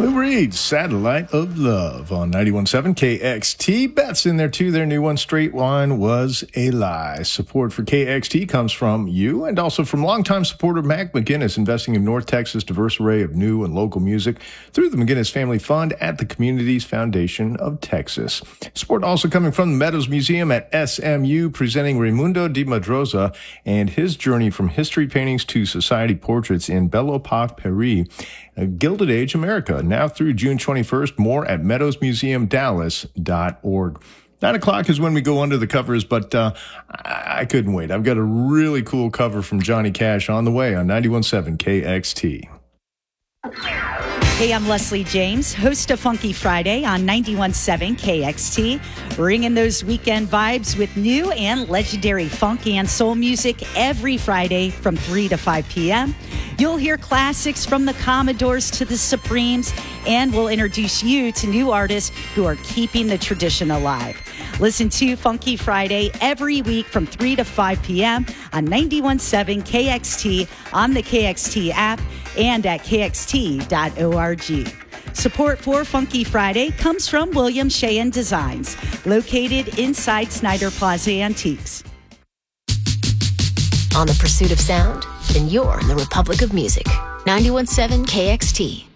Lou Reed, Satellite of Love on 91.7 KXT. Beth's in there too. Their new one, Straight Wine Was a Lie. Support for KXT comes from you and also from longtime supporter Mac McGinnis, investing in North Texas' diverse array of new and local music through the McGinnis Family Fund at the Communities Foundation of Texas. Support also coming from the Meadows Museum at SMU, presenting Raimundo de Madroza and his journey from history paintings to society portraits in Belle Epoque, Paris, Gilded Age America, now through June 21st. More at meadowsmuseumdallas.org. 9 o'clock is when we go under the covers, but I couldn't wait. I've got a really cool cover from Johnny Cash on the way on 91.7 KXT. Hey, I'm Leslie James, host of Funky Friday on 91.7 KXT, bringing those weekend vibes with new and legendary funk and soul music every Friday from 3 to 5 p.m. You'll hear classics from the Commodores to the Supremes, and we'll introduce you to new artists who are keeping the tradition alive. Listen to Funky Friday every week from 3 to 5 p.m. on 91.7 KXT, on the KXT app, and at kxt.org. Support for Funky Friday comes from William Sheehan Designs, located inside Snyder Plaza Antiques. On the pursuit of sound, then you're in the Republic of Music. 91.7 KXT.